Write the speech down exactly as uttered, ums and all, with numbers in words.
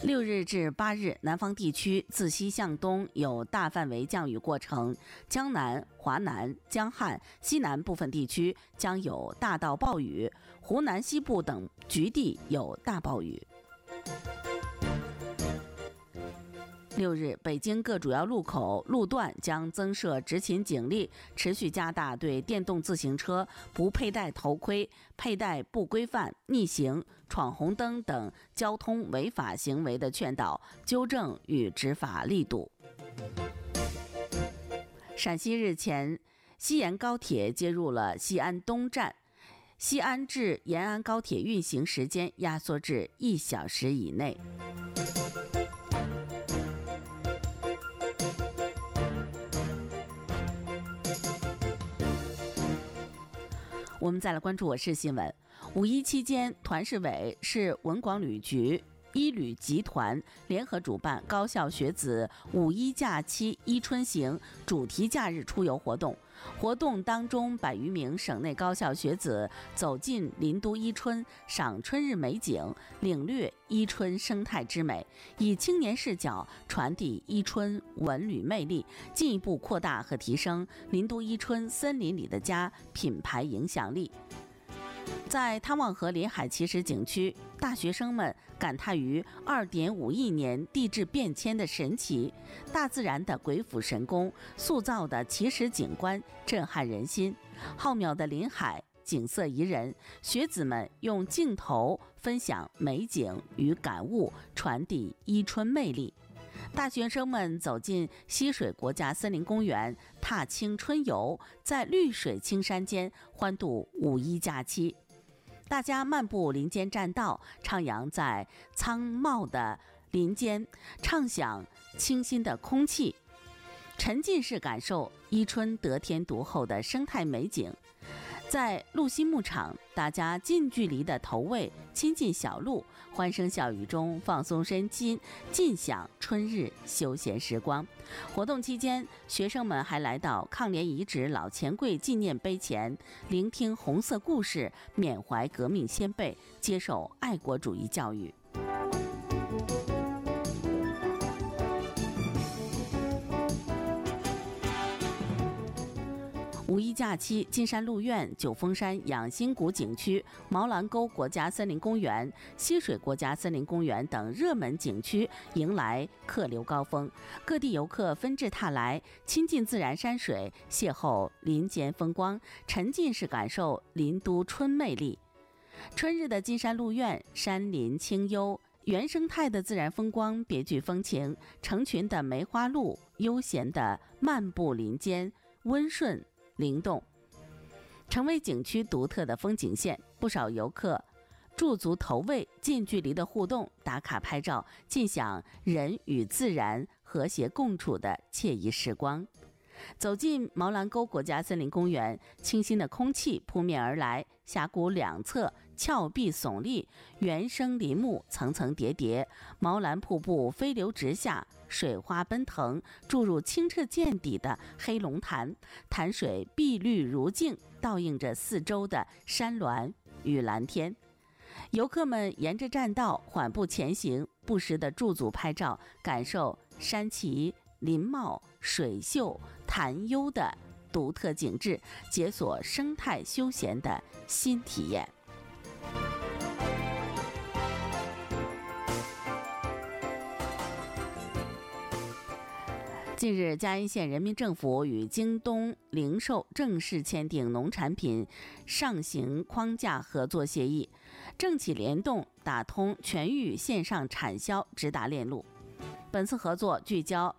六日至八日，南方地区自西向东有大范围降雨过程，江南、华南、江汉、西南部分地区将有大到暴雨，湖南西部等局地有大暴雨。六日，北京各主要路口路段将增设执勤警力，持续加大对电动自行车不佩戴头盔、佩戴不规范、逆行、闯红灯等交通违法行为的劝导、纠正与执法力度。陕西日前，西延高铁接入了西安东站，西安至延安高铁运行时间压缩至一小时以内。我们再来关注我市新闻。五一期间，团市委市文广旅局一旅集团联合主办高校学子五一假期伊春行主题假日出游活动。活动当中，百余名省内高校学子走进林都伊春，赏春日美景，领略伊春生态之美，以青年视角传递伊春文旅魅力，进一步扩大和提升林都伊春森林里的家品牌影响力。在汤旺河临海奇石景区，大学生们感叹于 二点五亿年地质变迁的神奇，大自然的鬼斧神工塑造的奇石景观震撼人心，浩渺的临海景色宜人，学子们用镜头分享美景与感悟，传递伊春魅力。大学生们走进西水国家森林公园，踏青春游，在绿水青山间欢度五一假期。大家漫步林间栈道，徜徉在苍茂的林间，畅享清新的空气，沉浸式感受伊春得天独厚的生态美景。在鹿溪牧场，大家近距离的投喂，亲近小鹿，欢声笑语中放松身心，尽享春日休闲时光。活动期间，学生们还来到抗联遗址老钱柜纪念碑前，聆听红色故事，缅怀革命先辈，接受爱国主义教育。五一假期，金山鹿苑、九峰山养心谷景区、毛兰沟国家森林公园、溪水国家森林公园等热门景区迎来客流高峰，各地游客纷至沓来，亲近自然山水，邂逅林间风光，沉浸式感受林都春魅力。春日的金山鹿苑，山林清幽，原生态的自然风光别具风情，成群的梅花鹿悠闲地漫步林间，温顺灵动，成为景区独特的风景线。不少游客驻足投喂，近距离的互动，打卡拍照，尽享人与自然和谐共处的惬意时光。走进毛兰沟国家森林公园，清新的空气扑面而来，峡谷两侧峭壁耸立，原生林木层层叠叠，毛兰瀑布飞流直下，水花奔腾，注入清澈见底的黑龙潭，潭水碧绿如镜，倒映着四周的山峦与蓝天。游客们沿着栈道缓步前行，不时地驻足拍照，感受山奇林茂水秀潭幽的独特景致，解锁生态休闲的新体验。近日，嘉义县人民政府与京东零售正式签订农产品上行框架合作协议，政企联动，打通全域线上产销直达链路。本次合作聚焦